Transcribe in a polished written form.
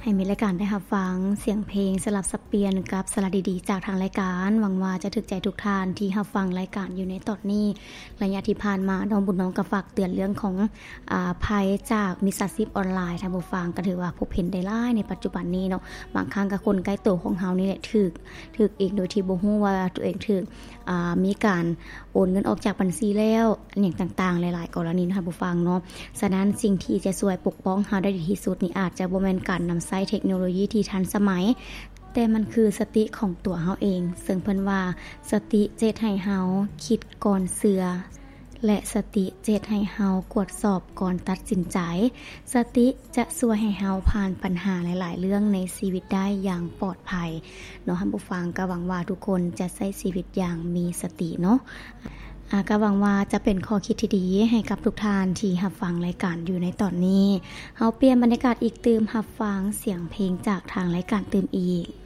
ให้มีรายการได้รับฟังเสียงเพลงสลับสับเปลี่ยนกับสาระดีๆจากทางรายการหวังว่าจะถึกใจทุกท่านที่รับฟังรายการอยู่ในตอนนี้ระยะที่ผ่านมาน้องบุญน้องก็ฝากเตือนเรื่องของภัยจากมิจฉาชีพออนไลน์ท่านผู้ฟังก็ถือว่าพบเห็นได้หลายในปัจจุบันนี้เนาะบางครั้งก็คนใกล้ตัวของเฮานี่แหละถึกอีกโดยที่บ่ฮู้ว่าตัวเองถึกมีการโอนเงินออกจากบัญชีแล้วอย่างต่างๆหลายๆกรณีท่านผู้ฟังเนาะฉะนั้นสิ่งที่จะช่วยปกป้องเฮาได้ดีที่สุดนี่อาจจะบ่แม่นการนำใช้เทคโนโลยีที่ทันสมัยแต่มันคือสติของตัวเฮาเองซึ่งเพิ่นว่าสติเจตให้เฮาคิดก่อนเชื่อและสติเจตให้เฮากวดสอบก่อนตัดสินใจสติจะช่วยให้เฮาผ่านปัญหาหลายๆเรื่องในชีวิตได้อย่างปลอดภัยเนาะท่านผู้ฟังก็หวังว่าทุกคนจะใช้ชีวิตอย่างมีสติเนาะก็หวังว่าจะเป็นข้อคิดที่ดีให้กับทุกท่านที่รับฟังรายการอยู่ในตอนนี้เฮาเปลี่ยนบรรยากาศอีกตื่มรับฟังเสียงเพลงจากทางรายการตื่มอีก